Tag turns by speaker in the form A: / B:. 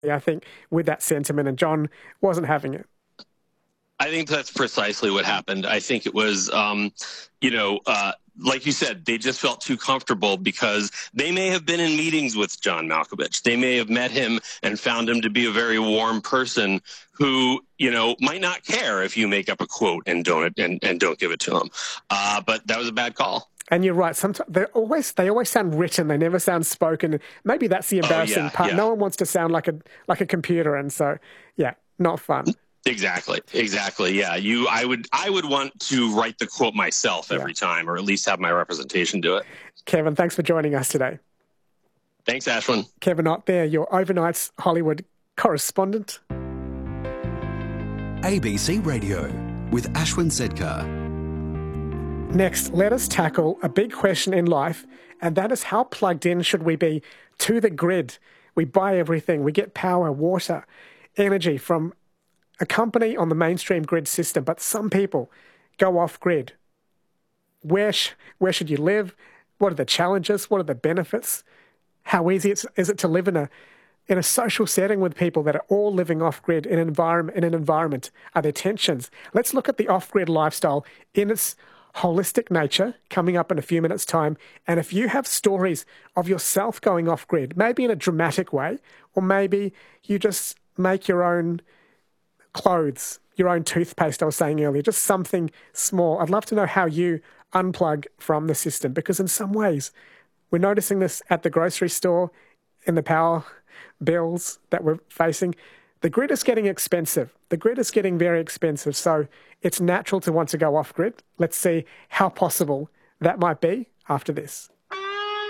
A: I think, with that sentiment, and John wasn't having it.
B: I think that's precisely what happened. I think it was, like you said, they just felt too comfortable because they may have been in meetings with John Malkovich. They may have met him and found him to be a very warm person who, might not care if you make up a quote and don't give it to him. But that was a bad call.
A: And you're right. Sometimes they always sound written. They never sound spoken. Maybe that's the embarrassing part. Yeah. No one wants to sound like a computer, and so not fun.
B: Exactly. Yeah. I would want to write the quote myself every time, or at least have my representation do it.
A: Kevin, thanks for joining us today.
B: Thanks, Ashwin.
A: Kevin Ott there, your Overnight's Hollywood correspondent.
C: ABC Radio with Ashwin Sedkar.
A: Next, let us tackle a big question in life, and that is how plugged in should we be to the grid? We buy everything. We get power, water, energy from a company on the mainstream grid system, but some people go off grid. Where should you live? What are the challenges? What are the benefits? How easy is it to live in a social setting with people that are all living off grid in an environment? Are there tensions? Let's look at the off grid lifestyle in its holistic nature coming up in a few minutes' time. And if you have stories of yourself going off grid, maybe in a dramatic way, or maybe you just make your own clothes, your own toothpaste, I was saying earlier, just something small. I'd love to know how you unplug from the system, because in some ways we're noticing this at the grocery store, in the power bills that we're facing. The grid is getting expensive. The grid is getting very expensive. So it's natural to want to go off grid. Let's see how possible that might be after this.